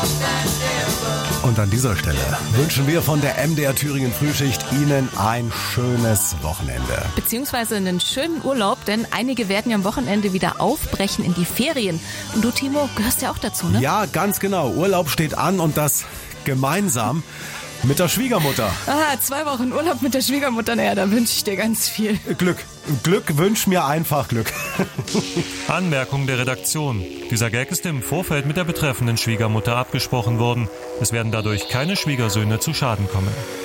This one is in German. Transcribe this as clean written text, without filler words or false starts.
Und an dieser Stelle wünschen wir von der MDR Thüringen Frühschicht Ihnen ein schönes Wochenende. Beziehungsweise einen schönen Urlaub, denn einige werden ja am Wochenende wieder aufbrechen in die Ferien. Und du, Timo, gehörst ja auch dazu, ne? Ja, ganz genau. Urlaub steht an und das gemeinsam mit der Schwiegermutter. 2 Wochen Urlaub mit der Schwiegermutter, naja, da wünsche ich dir ganz viel. Glück wünsch mir einfach Glück. Anmerkung der Redaktion. Dieser Gag ist im Vorfeld mit der betreffenden Schwiegermutter abgesprochen worden. Es werden dadurch keine Schwiegersöhne zu Schaden kommen.